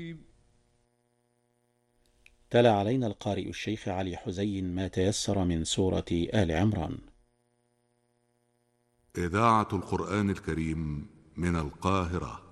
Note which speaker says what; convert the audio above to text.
Speaker 1: تلا علينا القارئ الشيخ علي حزين ما تيسر من سورة آل عمران.
Speaker 2: إذاعة القرآن الكريم من القاهرة.